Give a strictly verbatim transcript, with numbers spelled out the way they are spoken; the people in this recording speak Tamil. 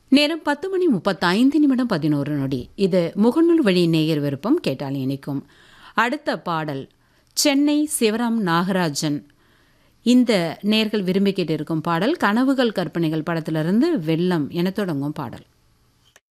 நேரம் பத்து மணி முப்பத்தைந்து நிமிடம் பதினோரு நொடி. இது முகநூல் வழி நேயர் விருப்பம் கேட்டால் இணைக்கும். அடுத்த பாடல் சென்னை சிவராம் நாகராஜன். இந்த நேர்கள் விரும்பி கேட்டிருக்கும் பாடல் கனவுகள் கற்பனைகள் படத்திலிருந்து வெள்ளம் என தொடங்கும் பாடல்.